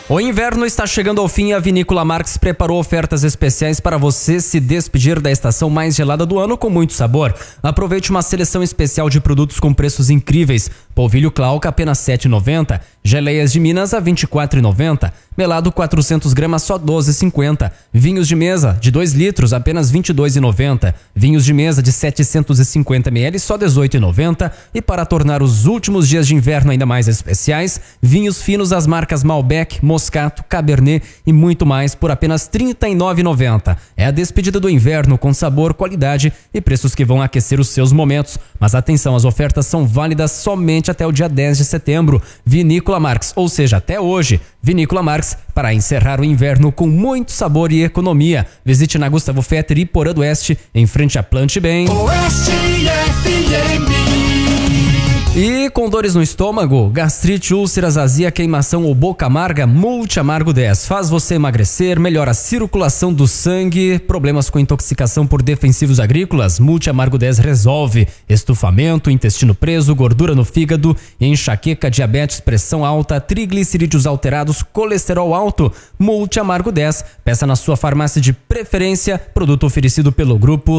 O inverno está chegando ao fim e a Vinícola Marx preparou ofertas especiais para você se despedir da estação mais gelada do ano com muito sabor. Aproveite uma seleção especial de produtos com preços incríveis. Polvilho Clauca apenas R$ 7,90. Geleias de Minas a R$ 24,90. Melado 400 gramas só R$ 12,50. Vinhos de mesa de 2 litros apenas R$ 22,90. Vinhos de mesa de 750 ml só R$ 18,90. E para tornar os últimos dias de inverno ainda mais especiais, vinhos finos das marcas Malbec, Moscato, Cabernet e muito mais por apenas R$ 39,90. É a despedida do inverno com sabor, qualidade e preços que vão aquecer os seus momentos. Mas atenção, as ofertas são válidas somente até o dia 10 de setembro. Vinícola Marx, ou seja, até hoje. Vinícola Marx, para encerrar o inverno com muito sabor e economia. Visite na Gustavo Fetter, Iporã do Oeste, em frente a Plante Bem. Oeste FM. E com dores no estômago, gastrite, úlceras, azia, queimação ou boca amarga, Multiamargo 10 faz você emagrecer, melhora a circulação do sangue, problemas com intoxicação por defensivos agrícolas, Multiamargo 10 resolve. Estufamento, intestino preso, gordura no fígado, enxaqueca, diabetes, pressão alta, triglicerídeos alterados, colesterol alto, Multiamargo 10. Peça na sua farmácia de preferência, produto oferecido pelo grupo